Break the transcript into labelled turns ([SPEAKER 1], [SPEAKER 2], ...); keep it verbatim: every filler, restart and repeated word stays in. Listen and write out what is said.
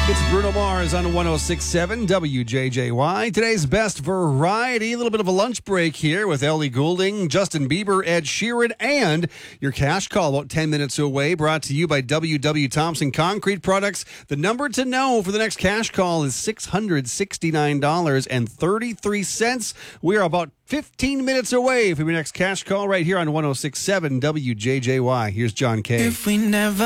[SPEAKER 1] It's Bruno Mars on one oh six point seven W J J Y. Today's best variety. A little bit of a lunch break here with Ellie Goulding, Justin Bieber, Ed Sheeran, and your cash call about ten minutes away. Brought to you by W W Thompson Concrete Products. The number to know for the next cash call is six hundred sixty-nine dollars and thirty-three cents. We are about fifteen minutes away from your next cash call right here on one oh six point seven W J J Y. Here's John Kay.
[SPEAKER 2] If we never